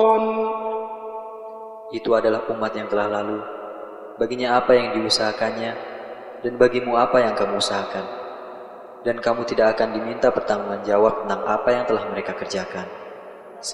Itu adalah umat yang telah lalu. Baginya apa yang diusahakannya, dan bagimu apa yang kamu usahakan. Dan kamu tidak akan diminta pertanggungjawab tentang apa yang telah mereka kerjakan.